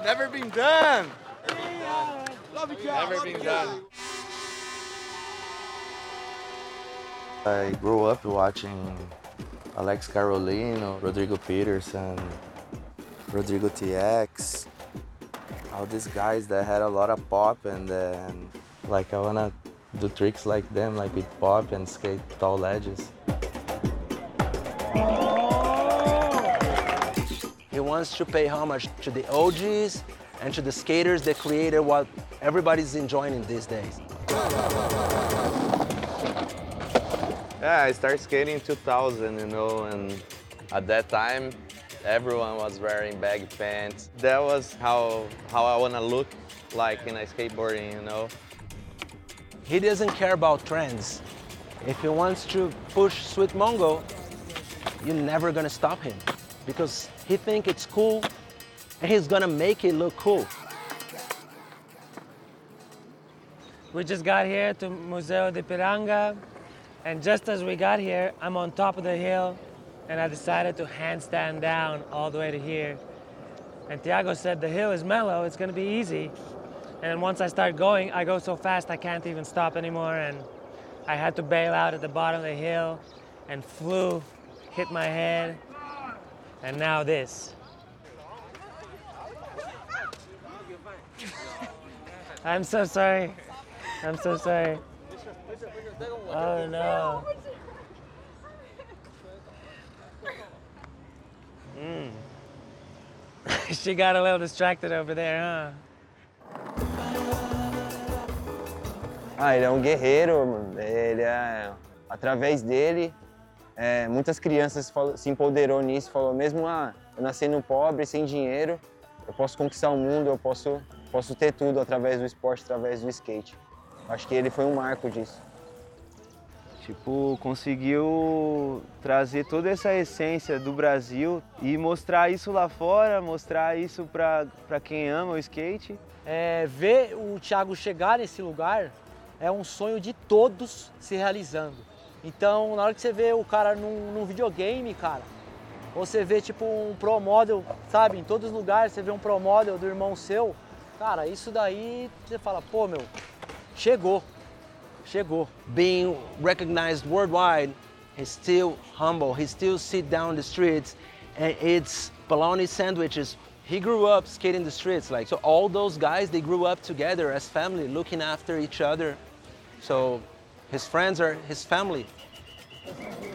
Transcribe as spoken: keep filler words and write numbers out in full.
Never been done. Love you, Never been done. I grew up watching Alex Carolino, Rodrigo Peterson, Rodrigo T X, all these guys that had a lot of pop, and then like I wanna do tricks like them, like with pop and skate tall ledges. He wants to pay homage to the O Gs and to the skaters that created what everybody's enjoying these days. Yeah, I started skating in two thousand, you know, and at that time, everyone was wearing baggy pants. That was how, how I want to look like in a skateboarding, you know. He doesn't care about trends. If he wants to push Sweet Mongo, you're never gonna stop him because he thinks it's cool and he's gonna make it look cool. We just got here to Museo de Piranga, and just as we got here, I'm on top of the hill, and I decided to handstand down all the way to here. And Thiago said the hill is mellow, it's gonna be easy. And once I start going, I go so fast I can't even stop anymore, and I had to bail out at the bottom of the hill and flew, hit my head, and now this. I'm so sorry. I'm so sorry. Oh no. Mm. She got a little distracted over there, huh? Ah, ele é um guerreiro, mano. Ele é, através dele, é, muitas crianças falou, se empoderou nisso, falou mesmo, ah, eu nasci no pobre, sem dinheiro, eu posso conquistar o mundo, eu posso, posso ter tudo através do esporte, através do skate. Acho que ele foi um marco disso. Tipo, conseguiu trazer toda essa essência do Brasil e mostrar isso lá fora, mostrar isso para para quem ama o skate. É, ver o Thiago chegar nesse lugar é um sonho de todos se realizando. Então, na hora que você vê o cara num, num videogame, cara, ou você vê tipo um pro model, sabe, em todos os lugares você vê um pro model do irmão seu, cara, isso daí você fala, pô, meu, chegou. Chegou. Being recognized worldwide, he's still humble. He still sit down the streets and eats bologna sandwiches. He grew up skating the streets, like, so all those guys, they grew up together as family, looking after each other. So his friends are his family.